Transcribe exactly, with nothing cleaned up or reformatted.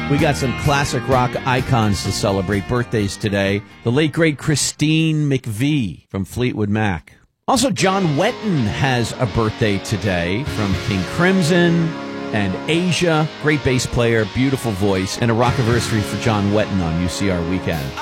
We got some classic rock icons to celebrate birthdays today. The late, great Christine McVie from Fleetwood Mac. Also, John Wetton has a birthday today from King Crimson and Asia. Great bass player, beautiful voice, and a rockiversary for John Wetton on U C R Weekend.